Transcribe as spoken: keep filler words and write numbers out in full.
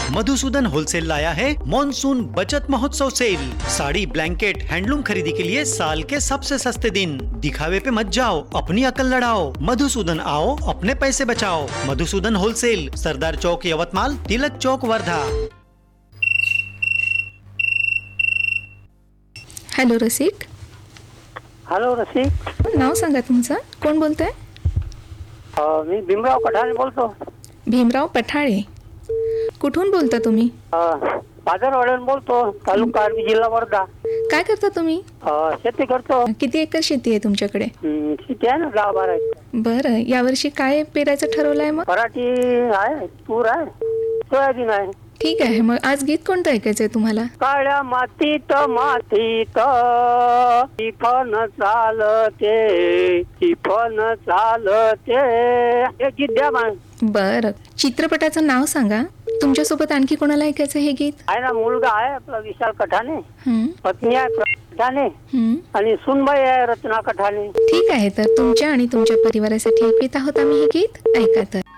Madhusudan wholesale लाया है monsoon बचत महोत्सव सेल। साड़ी, ब्लैंकेट, हैंडलूम खरीदी के लिए साल के सबसे सस्ते दिन। दिखावे पे मत जाओ, अपनी अकल लड़ाओ। मधुसूदन आओ, अपने पैसे बचाओ। मधुसूदन होलसेल, सरदार चौक यवतमाल, तिलक चौक वर्धा। हॅलो रसिक. हॅलो रसिक. नाव सांगा तुमचं. कोण बोलतंय? अ, मी भीमराव कठाणे बोलतो. भीमराव पठाळे. कुठून बोलता तुम्ही? बाजारवाड्यान बोलतो, तालुका आर्वी, जिल्हा वर्धा. काय करता तुम्ही? अ, शेती करतो. किती एकर शेती आहे तुमच्याकडे? हम्म, शेती आहे ना, दहा बारा एकर. बरं, यावर्षी काय पेरायचं ठरवलंय मग? पराठी आहे, तूर आहे, सोयाबीन आहे. ठीक आहे, मग आज गीत कोणतं ऐकायचंय तुम्हाला? काळ्या मातीत मातीत टिफन चालते, टिफन चालते, हे गीत द्या मान. बरं, चित्रपटाचं नाव सांगा. तुमच्यासोबत आणखी कोणाला ऐकायचं हे गीत? आहे ना, मुलगा आहे आपला विशाल कठाणे, हं, पत्नी आहे प्रभा कठाणे हं. आणि सुनबाई आहे रचना कठाणे. ठीक आहे, तर तुमच्या आणि तुमच्या परिवारासाठी ऐकत आहोत आम्ही हे गीत. ऐका तर.